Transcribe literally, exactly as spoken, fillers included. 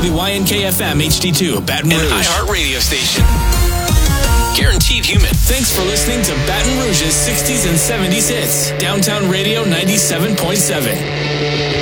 W Y N K F M H D two, Baton Rouge. An iHeart radio station. Guaranteed human. Thanks for listening to Baton Rouge's sixties and seventies hits. Downtown Radio ninety-seven point seven.